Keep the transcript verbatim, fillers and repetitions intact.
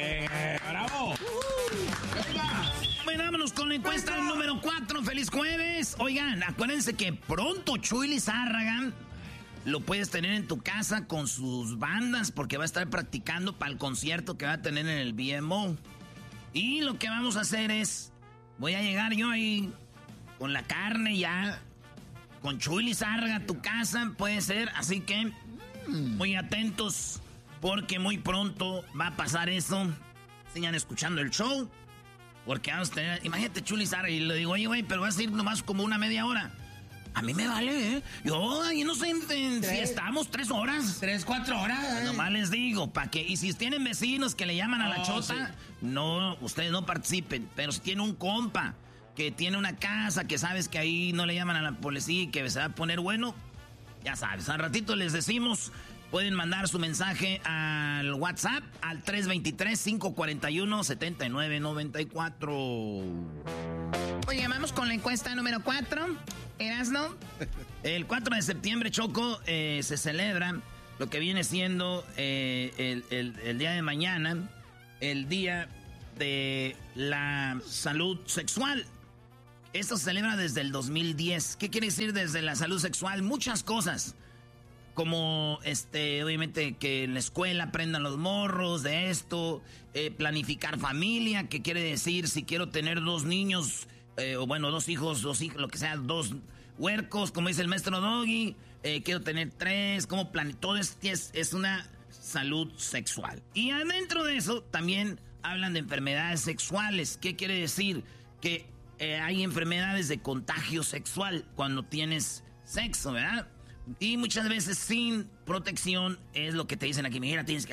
Eh, ¡Bravo! Bueno, vámonos con la encuesta número cuatro. ¡Feliz jueves! Oigan, acuérdense que pronto Chuy Lizárraga lo puedes tener en tu casa con sus bandas porque va a estar practicando para el concierto que va a tener en el B M O. Y lo que vamos a hacer es, voy a llegar yo ahí con la carne ya, con Chuy Lizárraga a tu casa, puede ser. Así que muy atentos porque muy pronto va a pasar eso. Sigan escuchando el show porque vamos a tener, imagínate Chuy Lizárraga y le digo, oye güey, pero vas a ir nomás como una media hora. A mí me vale, ¿eh? Yo ahí no sé en, en, si estamos tres horas. Tres, cuatro horas. Eh. Nomás les digo, para que... Y si tienen vecinos que le llaman a la oh, chota, sí. no, ustedes no participen. Pero si tiene un compa que tiene una casa, que sabes que ahí no le llaman a la policía y que se va a poner bueno, ya sabes, al ratito les decimos... Pueden mandar su mensaje al WhatsApp al tres dos tres, cinco cuatro uno, siete nueve nueve cuatro. Oye, vamos con la encuesta número cuatro. ¿Erasno? El cuatro de septiembre, Choco, eh, se celebra lo que viene siendo eh, el, el, el día de mañana, el día de la salud sexual. Esto se celebra desde el dos mil diez. ¿Qué quiere decir desde la salud sexual? Muchas cosas. Como, este, obviamente, que en la escuela aprendan los morros de esto, eh, planificar familia, que quiere decir si quiero tener dos niños, eh, o bueno, dos hijos, dos hijos, lo que sea, dos huercos, como dice el maestro Doggy, eh, quiero tener tres, como plan, todo es, es, es una salud sexual. Y adentro de eso también hablan de enfermedades sexuales. ¿Qué quiere decir? Que eh, hay enfermedades de contagio sexual cuando tienes sexo, ¿verdad? Y muchas veces sin protección es lo que te dicen aquí. Mira, tienes que